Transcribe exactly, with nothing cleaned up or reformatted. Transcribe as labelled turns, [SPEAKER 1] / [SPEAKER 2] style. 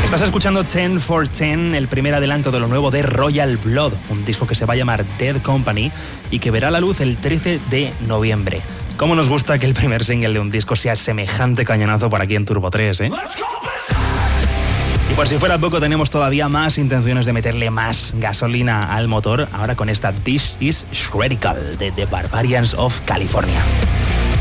[SPEAKER 1] Estás escuchando ten for ten, el primer adelanto de lo nuevo de Royal Blood, un disco que se va a llamar Dead Company y que verá la luz el trece de noviembre. ¿Cómo nos gusta que el primer single de un disco sea semejante cañonazo por aquí en Turbo tres, eh? Y por si fuera poco, tenemos todavía más intenciones de meterle más gasolina al motor, ahora con esta This is Shredical de The Barbarians of California.